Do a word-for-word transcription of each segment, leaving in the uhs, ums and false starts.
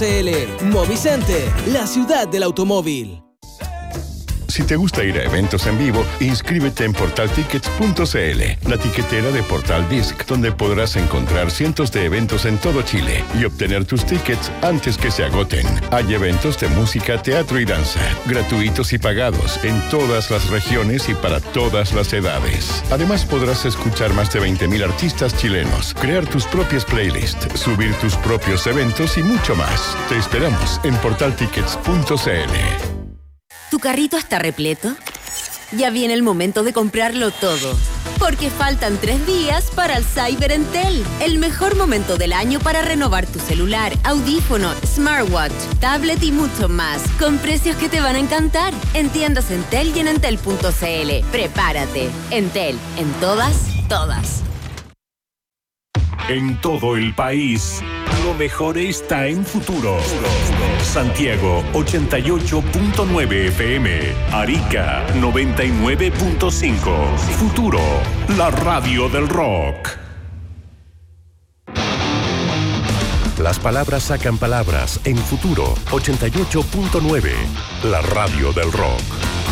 Movicenter, la ciudad del automóvil. Si te gusta ir a eventos en vivo, inscríbete en portal tickets punto c l, la tiquetera de Portal Disc, donde podrás encontrar cientos de eventos en todo Chile y obtener tus tickets antes que se agoten. Hay eventos de música, teatro y danza, gratuitos y pagados, en todas las regiones y para todas las edades. Además, podrás escuchar más de veinte mil artistas chilenos, crear tus propias playlists, subir tus propios eventos y mucho más. Te esperamos en portal tickets punto c l. ¿Tu carrito está repleto? Ya viene el momento de comprarlo todo, porque faltan tres días para el Cyber Entel, el mejor momento del año para renovar tu celular, audífono, smartwatch, tablet y mucho más, con precios que te van a encantar. En tiendas Entel y en entel punto c l. Prepárate. Entel, en todas, todas. En todo el país, lo mejor está en Futuro. Santiago ochenta y ocho punto nueve F M, Arica noventa y nueve punto cinco. Futuro, la radio del rock. Las palabras sacan palabras en Futuro ochenta y ocho punto nueve, la radio del rock.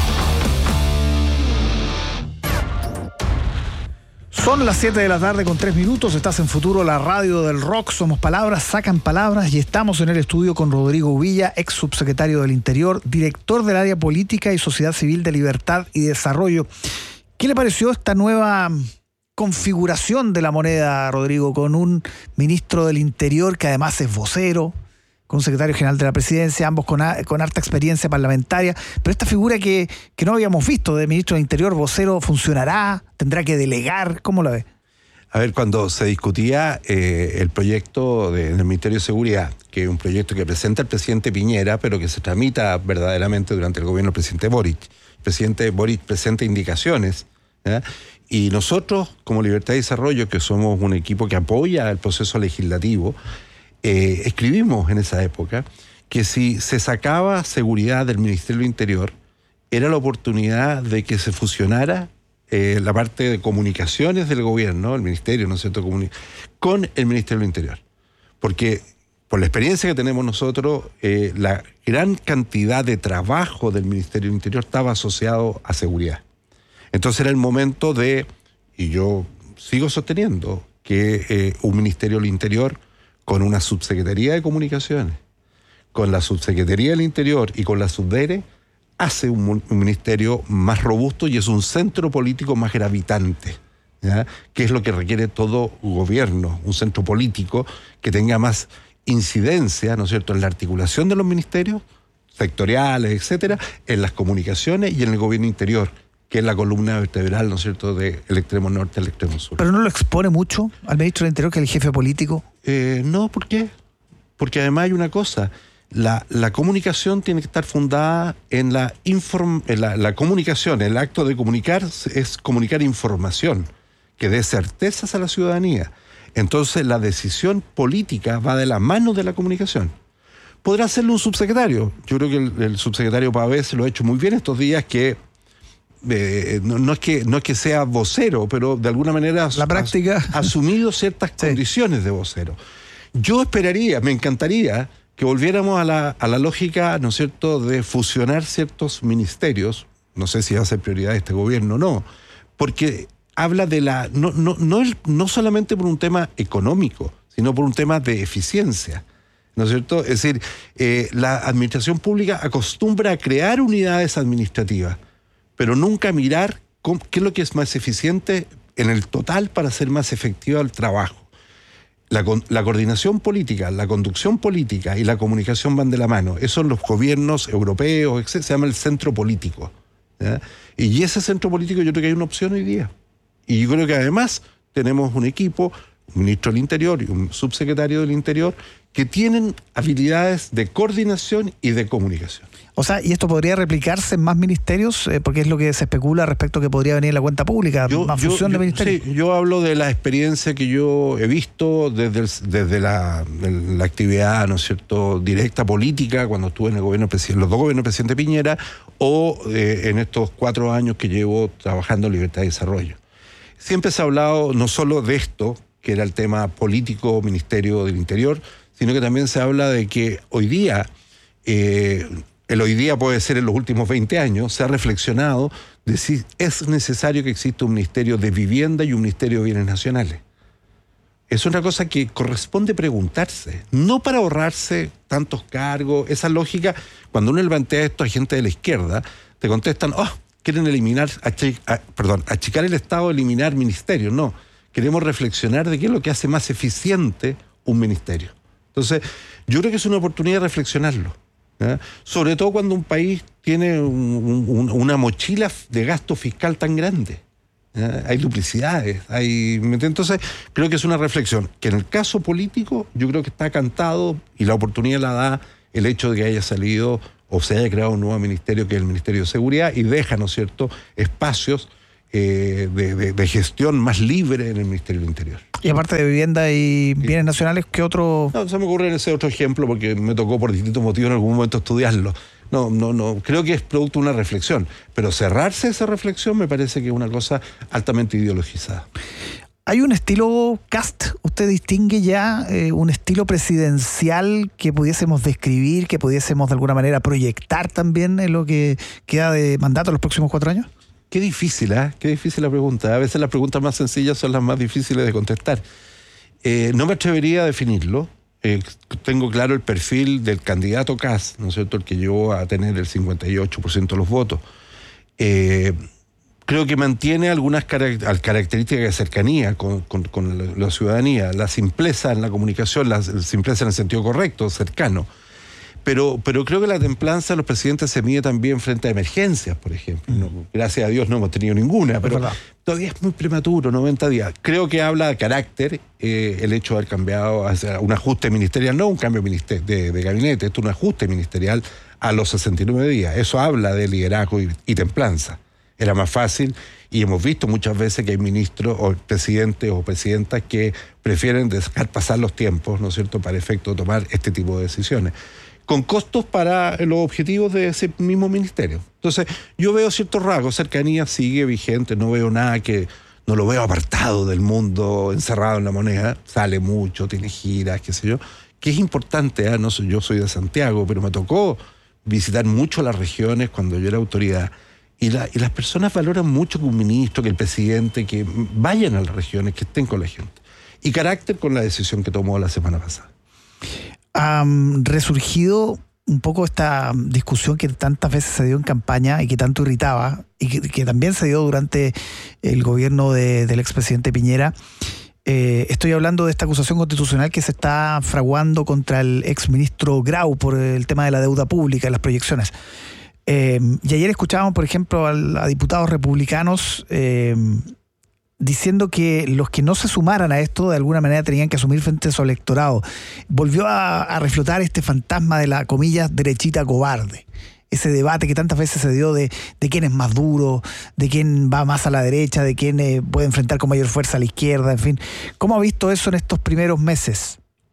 Son las siete de la tarde con tres minutos, estás en Futuro, la radio del rock, somos palabras, sacan palabras y estamos en el estudio con Rodrigo Uvilla, ex subsecretario del Interior, director del área política y sociedad civil de Libertad y Desarrollo. ¿Qué le pareció esta nueva configuración de la moneda, Rodrigo, con un ministro del Interior que además es vocero, con un secretario general de la Presidencia, ambos con, a, con harta experiencia parlamentaria, pero esta figura que, que no habíamos visto de ministro del Interior, vocero, ¿funcionará? ¿Tendrá que delegar? ¿Cómo la ve? A ver, cuando se discutía eh, el proyecto de, del Ministerio de Seguridad, que es un proyecto que presenta el presidente Piñera, pero que se tramita verdaderamente durante el gobierno del presidente Boric. El presidente Boric presenta indicaciones, ¿eh? Y nosotros, como Libertad y Desarrollo, que somos un equipo que apoya el proceso legislativo, Eh, escribimos en esa época que si se sacaba seguridad del Ministerio del Interior, era la oportunidad de que se fusionara eh, la parte de comunicaciones del gobierno, el Ministerio, ¿no es cierto?, Comuni- con el Ministerio del Interior. Porque por la experiencia que tenemos nosotros, eh, la gran cantidad de trabajo del Ministerio del Interior estaba asociado a seguridad. Entonces era el momento de, y yo sigo sosteniendo, que eh, un Ministerio del Interior con una subsecretaría de comunicaciones, con la subsecretaría del Interior y con la subdere, hace un, un ministerio más robusto y es un centro político más gravitante, ¿ya? Que es lo que requiere todo gobierno, un centro político que tenga más incidencia, ¿no es cierto?, en la articulación de los ministerios sectoriales, etcétera, en las comunicaciones y en el gobierno interior, que es la columna vertebral, ¿no es cierto?, del extremo norte al extremo sur. ¿Pero no lo expone mucho al ministro del Interior, que es el jefe político? Eh, no, ¿por qué? Porque además hay una cosa, la, la comunicación tiene que estar fundada en la, inform, en la, la comunicación, el acto de comunicar es comunicar información, que dé certezas a la ciudadanía. Entonces la decisión política va de la mano de la comunicación. Podrá hacerlo un subsecretario, yo creo que el, el subsecretario Pavés lo ha hecho muy bien estos días, que Eh, no, no, es que, no es que sea vocero, pero de alguna manera la práctica ha asumido ciertas sí. condiciones de vocero. Yo esperaría, me encantaría que volviéramos a la, a la lógica, ¿no es cierto?, de fusionar ciertos ministerios. No sé si va a ser prioridad de este gobierno o no, porque habla de la, no, no, no, no solamente por un tema económico, sino por un tema de eficiencia, ¿no es cierto? Es decir, eh, la administración pública acostumbra a crear unidades administrativas, pero nunca mirar cómo, qué es lo que es más eficiente en el total para hacer más efectivo el trabajo. La, la coordinación política, la conducción política y la comunicación van de la mano. Eso en los gobiernos europeos, etcétera, se llama el centro político, ¿ya? Y ese centro político yo creo que hay una opción hoy día. Y yo creo que además tenemos un equipo, un ministro del Interior y un subsecretario del Interior, que tienen habilidades de coordinación y de comunicación. O sea, ¿y esto podría replicarse en más ministerios? Eh, porque es lo que se especula respecto a que podría venir en la cuenta pública, yo, más yo, fusión yo, de ministerios. Sí, yo hablo de la experiencia que yo he visto desde, el, desde la, la actividad, ¿no es cierto?, directa política, cuando estuve en el gobierno presidente, los dos gobiernos del presidente Piñera, o eh, en estos cuatro años que llevo trabajando en Libertad y Desarrollo. Siempre se ha hablado no solo de esto, que era el tema político, Ministerio del Interior, sino que también se habla de que hoy día, eh, el hoy día puede ser en los últimos veinte años, se ha reflexionado de si es necesario que exista un Ministerio de Vivienda y un Ministerio de Bienes Nacionales. Es una cosa que corresponde preguntarse, no para ahorrarse tantos cargos, esa lógica. Cuando uno le plantea esto a gente de la izquierda, te contestan, oh, quieren eliminar, achic, a, perdón, achicar el Estado, eliminar ministerios. No, queremos reflexionar de qué es lo que hace más eficiente un ministerio. Entonces, yo creo que es una oportunidad de reflexionarlo, ¿ya? Sobre todo cuando un país tiene un, un, una mochila de gasto fiscal tan grande. ¿Ya? Hay duplicidades, hay... Entonces, creo que es una reflexión que en el caso político yo creo que está cantado y la oportunidad la da el hecho de que haya salido o se haya creado un nuevo ministerio que es el Ministerio de Seguridad y deja, ¿no es cierto?, espacios eh, de, de, de gestión más libre en el Ministerio del Interior. Y aparte de vivienda y bienes nacionales, ¿qué otro...? No, se me ocurre ese otro ejemplo porque me tocó por distintos motivos en algún momento estudiarlo. No, no, no, creo que es producto de una reflexión, pero cerrarse esa reflexión me parece que es una cosa altamente ideologizada. ¿Hay un estilo Kast? ¿Usted distingue ya eh, un estilo presidencial que pudiésemos describir, que pudiésemos de alguna manera proyectar también en lo que queda de mandato en los próximos cuatro años? Qué difícil, ¿eh? Qué difícil la pregunta. A veces las preguntas más sencillas son las más difíciles de contestar. Eh, no me atrevería a definirlo. Eh, tengo claro el perfil del candidato Kast, ¿no es cierto?, el que llevó a tener el cincuenta y ocho por ciento de los votos. Eh, creo que mantiene algunas carac- características de cercanía con, con, con la, la ciudadanía, la simpleza en la comunicación, la simpleza en el sentido correcto, cercano. Pero, pero creo que la templanza de los presidentes se mide también frente a emergencias, por ejemplo. No, gracias a Dios no hemos tenido ninguna, pero todavía es muy prematuro, noventa días. Creo que habla de carácter eh, el hecho de haber cambiado hacia un ajuste ministerial, no un cambio de, de gabinete, esto es un ajuste ministerial a los sesenta y nueve días. Eso habla de liderazgo y, y templanza. Era más fácil y hemos visto muchas veces que hay ministros o presidentes o presidentas que prefieren dejar pasar los tiempos, ¿no es cierto?, para efecto de tomar este tipo de decisiones, con costos para los objetivos de ese mismo ministerio. Entonces, yo veo ciertos rasgos, cercanía sigue vigente, no veo nada que, no lo veo apartado del mundo, encerrado en la moneda, sale mucho, tiene giras, qué sé yo, que es importante, ¿eh? No sé, yo soy de Santiago, pero me tocó visitar mucho las regiones cuando yo era autoridad, y, la, y las personas valoran mucho que un ministro, que el presidente, que vayan a las regiones, que estén con la gente. Y carácter con la decisión que tomó la semana pasada. Ha um, resurgido un poco esta discusión que tantas veces se dio en campaña y que tanto irritaba y que, que también se dio durante el gobierno de, del expresidente Piñera. Eh, estoy hablando de esta acusación constitucional que se está fraguando contra el exministro Grau por el tema de la deuda pública y las proyecciones. Eh, y ayer escuchábamos, por ejemplo, a, a diputados republicanos eh, diciendo que los que no se sumaran a esto de alguna manera tenían que asumir frente a su electorado. Volvió a, a reflotar este fantasma de la, comillas, derechita cobarde. Ese debate que tantas veces se dio de, de quién es más duro, de quién va más a la derecha, de quién eh, puede enfrentar con mayor fuerza a la izquierda, en fin. ¿Cómo ha visto eso en estos primeros meses?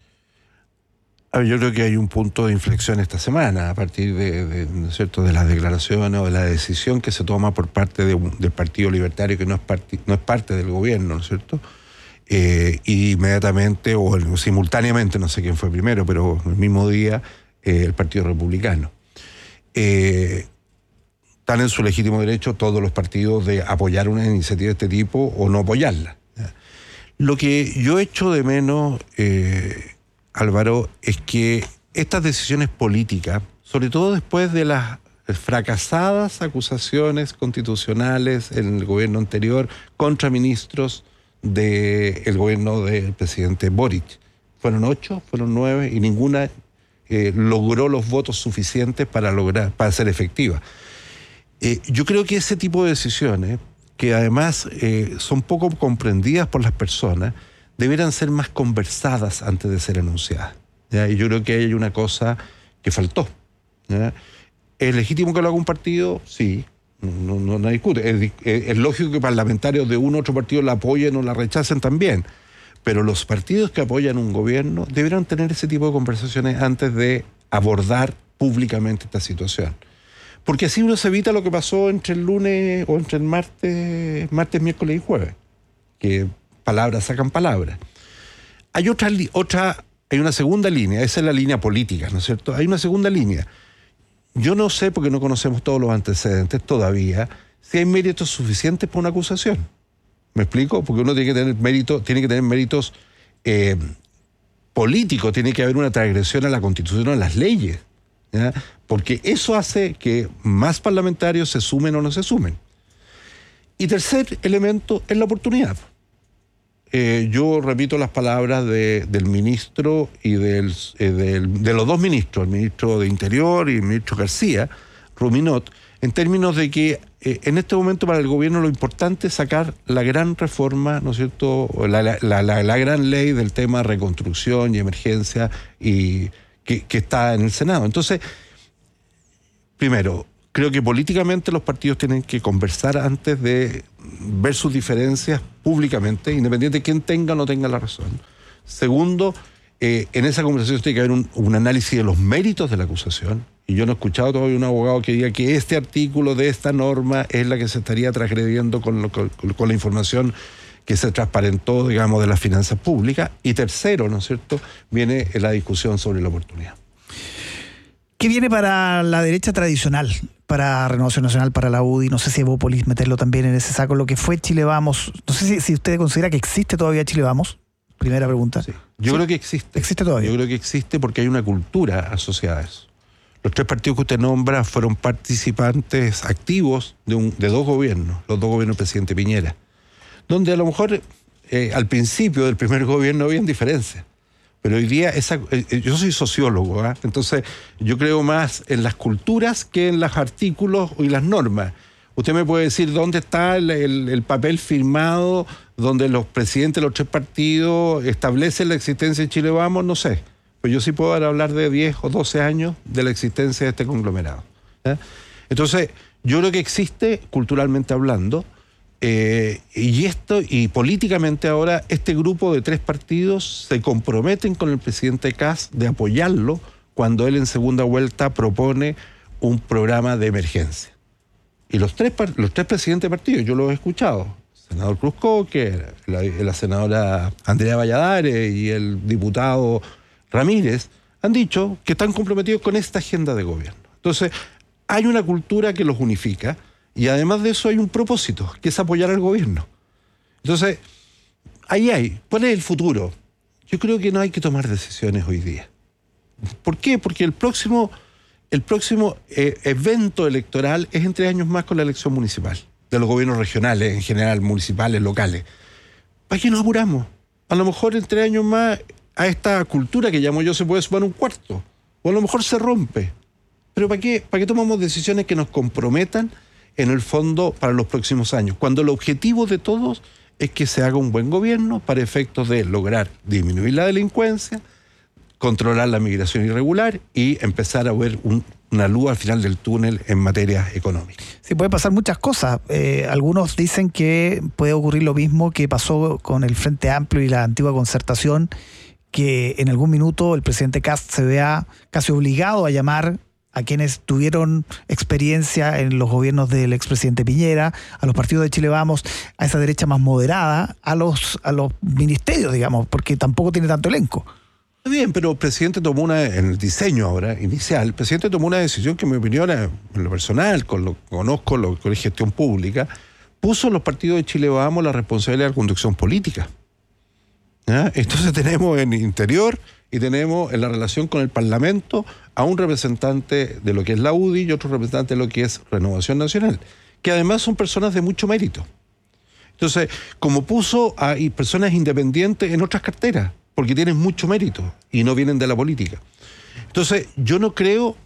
Yo creo que hay un punto de inflexión esta semana a partir de, de, ¿no es cierto?, de las declaraciones o de la decisión que se toma por parte de un, del Partido Libertario, que no es, parti, no es parte del gobierno, ¿no es cierto? Eh, y inmediatamente o simultáneamente, no sé quién fue primero, pero el mismo día, eh, el Partido Republicano. Eh, están en su legítimo derecho todos los partidos de apoyar una iniciativa de este tipo o no apoyarla. Lo que yo echo de menos, eh, Álvaro, es que estas decisiones políticas, sobre todo después de las fracasadas acusaciones constitucionales en el gobierno anterior contra ministros del gobierno del presidente Boric, fueron ocho, fueron nueve y ninguna eh, logró los votos suficientes para lograr, para ser efectiva. Eh, yo creo que ese tipo de decisiones, que además eh, son poco comprendidas por las personas, deberán ser más conversadas antes de ser anunciadas, ¿ya? Y yo creo que hay una cosa que faltó, ¿ya? ¿Es legítimo que lo haga un partido? Sí, no, no, no discute. Es, es, es lógico que parlamentarios de un u otro partido la apoyen o la rechacen también, pero los partidos que apoyan un gobierno deberán tener ese tipo de conversaciones antes de abordar públicamente esta situación. Porque así uno se evita lo que pasó entre el lunes o entre el martes, martes, miércoles y jueves, que palabras sacan palabras. Hay otra, otra hay una segunda línea, esa es la línea política, ¿no es cierto? Hay una segunda línea. Yo no sé, porque no conocemos todos los antecedentes todavía, si hay méritos suficientes para una acusación. ¿Me explico? Porque uno tiene que tener mérito, tiene que tener méritos eh, políticos, tiene que haber una transgresión a la Constitución o a las leyes, ¿ya? Porque eso hace que más parlamentarios se sumen o no se sumen. Y tercer elemento es la oportunidad. Eh, yo repito las palabras de, del ministro y del, eh, del, de los dos ministros, el ministro de Interior y el ministro García, Ruminot, en términos de que eh, en este momento para el gobierno lo importante es sacar la gran reforma, ¿no es cierto?, la, la, la, la, la gran ley del tema reconstrucción y emergencia y que, que está en el Senado. Entonces, primero, creo que políticamente los partidos tienen que conversar antes de ver sus diferencias públicamente, independiente de quién tenga o no tenga la razón. Segundo, eh, en esa conversación tiene que haber un, un análisis de los méritos de la acusación. Y yo no he escuchado todavía un abogado que diga que este artículo de esta norma es la que se estaría transgrediendo con, lo, con, con la información que se transparentó, digamos, de las finanzas públicas. Y tercero, ¿no es cierto?, viene la discusión sobre la oportunidad. ¿Qué viene para la derecha tradicional? Para Renovación Nacional, para la U D I, no sé si Evópolis meterlo también en ese saco, lo que fue Chile Vamos. No sé si, si usted considera que existe todavía Chile Vamos. Primera pregunta. Sí. Yo ¿Sí? creo que existe. ¿Existe todavía? Yo creo que existe porque hay una cultura asociada a eso. Los tres partidos que usted nombra fueron participantes activos de, un, de dos gobiernos, los dos gobiernos del presidente Piñera, donde a lo mejor eh, al principio del primer gobierno habían diferencias. Pero hoy día, esa, eh, yo soy sociólogo, ¿eh? Entonces yo creo más en las culturas que en los artículos y las normas. Usted me puede decir dónde está el, el, el papel firmado donde los presidentes de los tres partidos establecen la existencia de Chile Vamos, no sé. Pero yo sí puedo hablar de diez o doce años de la existencia de este conglomerado, ¿eh? Entonces, yo creo que existe, culturalmente hablando, Eh, y esto, y políticamente ahora, este grupo de tres partidos se comprometen con el presidente Kast de apoyarlo cuando él en segunda vuelta propone un programa de emergencia. Y los tres, los tres presidentes de partidos, yo los he escuchado, el senador Cruz Coque, la, la senadora Andrea Valladares y el diputado Ramírez, han dicho que están comprometidos con esta agenda de gobierno. Entonces, hay una cultura que los unifica. Y además de eso hay un propósito, que es apoyar al gobierno. Entonces, ahí hay. ¿Cuál es el futuro? Yo creo que no hay que tomar decisiones hoy día. ¿Por qué? Porque el próximo, el próximo eh, evento electoral es en tres años más con la elección municipal, de los gobiernos regionales, en general, municipales, locales. ¿Para qué nos apuramos? A lo mejor en tres años más a esta cultura que llamo yo se puede sumar un cuarto. O a lo mejor se rompe. Pero ¿para qué, para qué tomamos decisiones que nos comprometan en el fondo para los próximos años? Cuando el objetivo de todos es que se haga un buen gobierno para efectos de lograr disminuir la delincuencia, controlar la migración irregular y empezar a ver un, una luz al final del túnel en materia económica. Sí, puede pasar muchas cosas. Eh, algunos dicen que puede ocurrir lo mismo que pasó con el Frente Amplio y la antigua Concertación, que en algún minuto el presidente Kast se vea casi obligado a llamar a quienes tuvieron experiencia en los gobiernos del expresidente Piñera, a los partidos de Chile Vamos, a esa derecha más moderada, a los, a los ministerios, digamos, porque tampoco tiene tanto elenco. Está bien, pero el presidente tomó una, en el diseño ahora, inicial, el presidente tomó una decisión que en mi opinión, en lo personal, con lo que conozco, lo que es gestión pública, puso a los partidos de Chile Vamos la responsabilidad de la conducción política. ¿Ya? Entonces tenemos en Interior y tenemos en la relación con el Parlamento a un representante de lo que es la U D I y otro representante de lo que es Renovación Nacional, que además son personas de mucho mérito. Entonces, como puso a personas independientes en otras carteras, porque tienen mucho mérito y no vienen de la política. Entonces, yo no creo,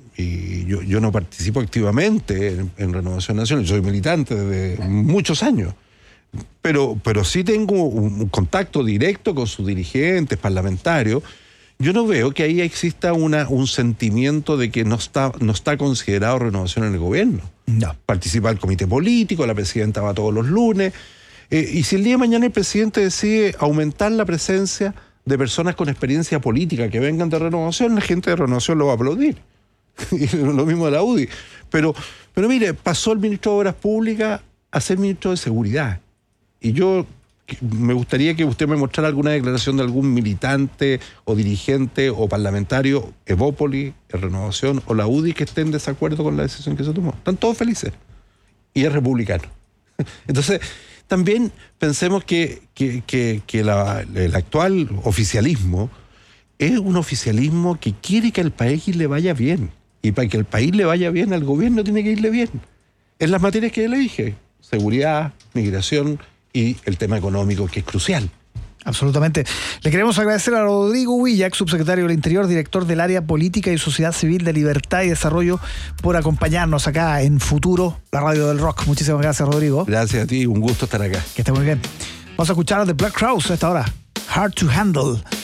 y yo, yo no participo activamente en, en Renovación Nacional, yo soy militante desde muchos años, pero, pero sí tengo un, un contacto directo con sus dirigentes parlamentarios. Yo no veo que ahí exista una, un sentimiento de que no está, no está considerado renovación en el gobierno. No. Participa el comité político, la presidenta va todos los lunes. Eh, y si el día de mañana el presidente decide aumentar la presencia de personas con experiencia política que vengan de Renovación, la gente de Renovación lo va a aplaudir. Y lo mismo de la U D I. Pero, pero mire, pasó el ministro de Obras Públicas a ser ministro de Seguridad. Y yo me gustaría que usted me mostrara alguna declaración de algún militante o dirigente o parlamentario, Evópoli, Renovación o la U D I, que esté en desacuerdo con la decisión que se tomó. Están todos felices. Y es republicano. Entonces, también pensemos que, que, que, que la, el actual oficialismo es un oficialismo que quiere que al país le vaya bien. Y para que el país le vaya bien, al gobierno tiene que irle bien. En las materias que le dije, seguridad, migración y el tema económico, que es crucial. Absolutamente. Le queremos agradecer a Rodrigo Huilla, ex subsecretario del Interior, director del área Política y Sociedad Civil de Libertad y Desarrollo, por acompañarnos acá en Futuro, la radio del rock. Muchísimas gracias, Rodrigo. Gracias a ti, un gusto estar acá. Que esté muy bien. Vamos a escuchar a The Black Crowes a esta hora. Hard to Handle.